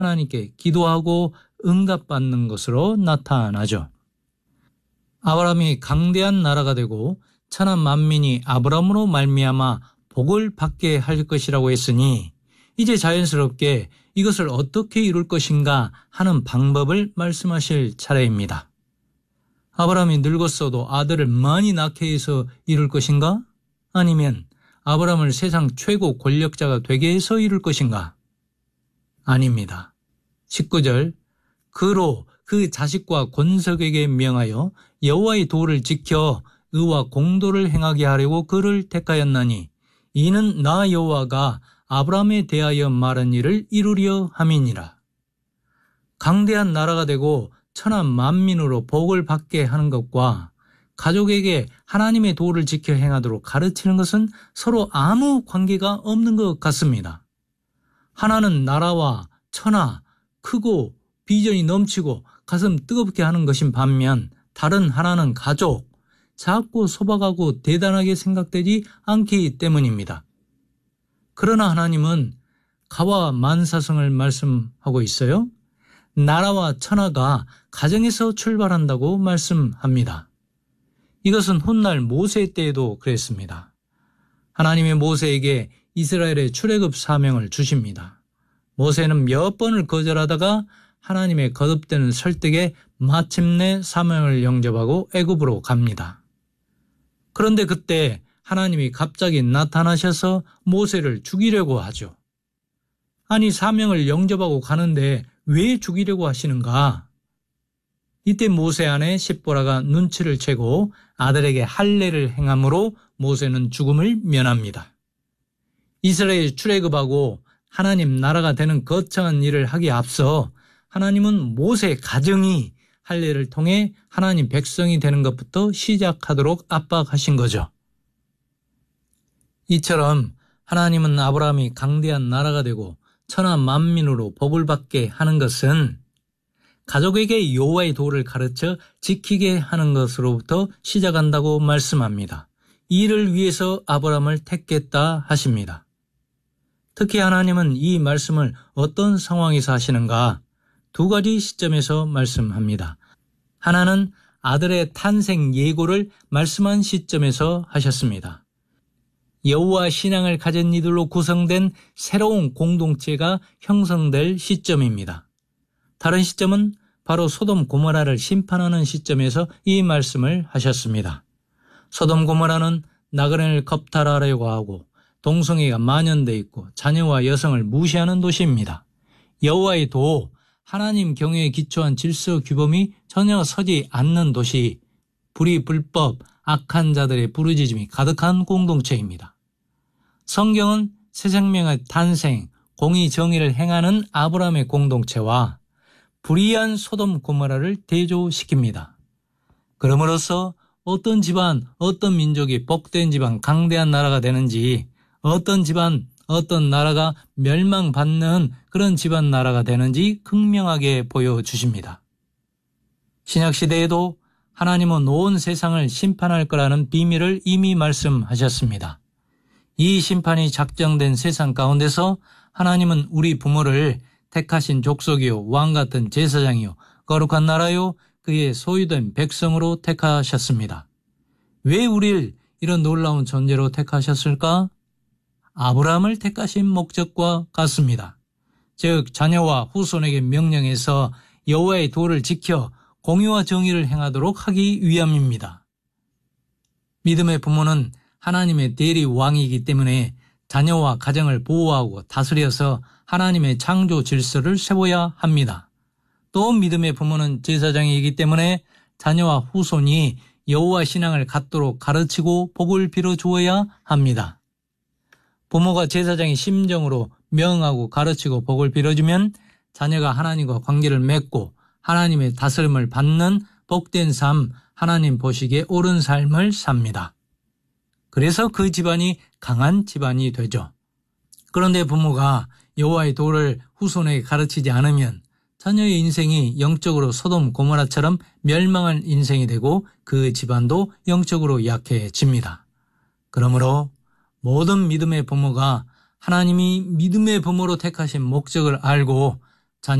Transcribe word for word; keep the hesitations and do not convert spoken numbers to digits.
하나님께 기도하고 응답받는 것으로 나타나죠. 아브라함이 강대한 나라가 되고 천한 만민이 아브라함으로 말미암아 복을 받게 할 것이라고 했으니 이제 자연스럽게 이것을 어떻게 이룰 것인가 하는 방법을 말씀하실 차례입니다. 아브라함이 늙었어도 아들을 많이 낳게 해서 이룰 것인가? 아니면 아브라함을 세상 최고 권력자가 되게 해서 이룰 것인가? 아닙니다. 십구 절 그로 그 자식과 권석에게 명하여 여호와의 도를 지켜 의와 공도를 행하게 하려고 그를 택하였나니 이는 나 여호와가 아브라함에 대하여 말한 일을 이루려 함이니라. 강대한 나라가 되고 천한 만민으로 복을 받게 하는 것과 가족에게 하나님의 도를 지켜 행하도록 가르치는 것은 서로 아무 관계가 없는 것 같습니다. 하나는 나라와 천하, 크고 비전이 넘치고 가슴 뜨겁게 하는 것인 반면 다른 하나는 가족, 작고 소박하고 대단하게 생각되지 않기 때문입니다. 그러나 하나님은 가와 만사성을 말씀하고 있어요. 나라와 천하가 가정에서 출발한다고 말씀합니다. 이것은 훗날 모세 때에도 그랬습니다. 하나님의 모세에게 이스라엘의 출애굽 사명을 주십니다. 모세는 몇 번을 거절하다가 하나님의 거듭되는 설득에 마침내 사명을 영접하고 애굽으로 갑니다. 그런데 그때 하나님이 갑자기 나타나셔서 모세를 죽이려고 하죠. 아니 사명을 영접하고 가는데 왜 죽이려고 하시는가? 이때 모세 아내 십보라가 눈치를 채고 아들에게 할례를 행함으로 모세는 죽음을 면합니다. 이스라엘 출애굽하고 하나님 나라가 되는 거창한 일을 하기에 앞서 하나님은 모세 가정이 할례를 통해 하나님 백성이 되는 것부터 시작하도록 압박하신 거죠. 이처럼 하나님은 아브라함이 강대한 나라가 되고 천하 만민으로 복을 받게 하는 것은 가족에게 여호와의 도를 가르쳐 지키게 하는 것으로부터 시작한다고 말씀합니다. 이를 위해서 아브라함을 택했다 하십니다. 특히 하나님은 이 말씀을 어떤 상황에서 하시는가? 두 가지 시점에서 말씀합니다. 하나는 아들의 탄생 예고를 말씀한 시점에서 하셨습니다. 여호와 신앙을 가진 이들로 구성된 새로운 공동체가 형성될 시점입니다. 다른 시점은 바로 소돔 고모라를 심판하는 시점에서 이 말씀을 하셨습니다. 소돔 고모라는 나그네를 겁탈하려고 하고 동성애가 만연돼 있고 자녀와 여성을 무시하는 도시입니다. 여호와의 도, 하나님 경외에 기초한 질서 규범이 전혀 서지 않는 도시, 불의 불법, 악한 자들의 부르짖음이 가득한 공동체입니다. 성경은 새 생명의 탄생, 공의 정의를 행하는 아브라함의 공동체와 불의한 소돔 고모라를 대조시킵니다. 그럼으로써 어떤 집안, 어떤 민족이 복된 집안, 강대한 나라가 되는지, 어떤 집안, 어떤 나라가 멸망받는 그런 집안 나라가 되는지 극명하게 보여주십니다. 신약시대에도 하나님은 온 세상을 심판할 거라는 비밀을 이미 말씀하셨습니다. 이 심판이 작정된 세상 가운데서 하나님은 우리 부모를 택하신 족속이요 왕같은 제사장이요 거룩한 나라요 그의 소유된 백성으로 택하셨습니다. 왜 우리를 이런 놀라운 존재로 택하셨을까? 아브라함을 택하신 목적과 같습니다. 즉 자녀와 후손에게 명령해서 여호와의 도를 지켜 공의와 정의를 행하도록 하기 위함입니다. 믿음의 부모는 하나님의 대리 왕이기 때문에 자녀와 가정을 보호하고 다스려서 하나님의 창조 질서를 세워야 합니다. 또 믿음의 부모는 제사장이기 때문에 자녀와 후손이 여호와 신앙을 갖도록 가르치고 복을 빌어 주어야 합니다. 부모가 제사장의 심정으로 명하고 가르치고 복을 빌어주면 자녀가 하나님과 관계를 맺고 하나님의 다스림을 받는 복된 삶, 하나님 보시기에 옳은 삶을 삽니다. 그래서 그 집안이 강한 집안이 되죠. 그런데 부모가 여호와의 도를 후손에게 가르치지 않으면 자녀의 인생이 영적으로 소돔 고모라처럼 멸망할 인생이 되고 그 집안도 영적으로 약해집니다. 그러므로 모든 믿음의 부모가 하나님이 믿음의 부모로 택하신 목적을 알고